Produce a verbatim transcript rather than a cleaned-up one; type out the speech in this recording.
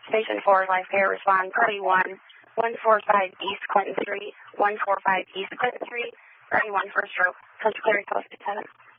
Station four, Life Care, respond. Party one, one forty-five East Clinton Street, one forty-five East Clinton Street, Party one, first row. Central Clearing, Post seven.